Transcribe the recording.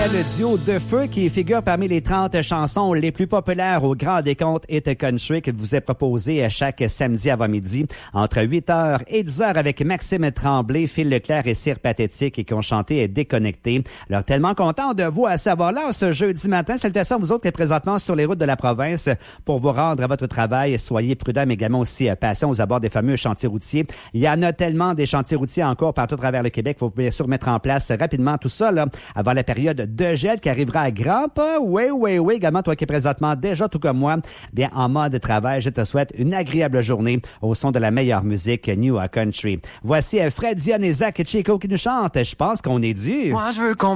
le duo De Feu qui figure parmi les 30 chansons les plus populaires au Grand Décompte Hit Country que vous est proposé chaque samedi avant midi entre 8h et 10h avec Maxime Tremblay, Phil Leclerc et Cire Pathétique qui ont chanté Déconnecté. Alors tellement content de vous à savoir là ce jeudi matin. Salutations à vous autres qui êtes présentement sur les routes de la province pour vous rendre à votre travail. Soyez prudents, mais également aussi patients aux abords des fameux chantiers routiers. Il y en a tellement des chantiers routiers encore partout à travers le Québec. Il faut bien sûr mettre en place rapidement tout ça là, avant la période de gel qui arrivera à grands pas. Oui. Également, toi qui es présentement déjà tout comme moi, bien en mode travail, je te souhaite une agréable journée au son de la meilleure musique New Country. Voici Fred Dion et Zach Chico qui nous chantent. Je pense qu'on est dû. Moi, je veux qu'on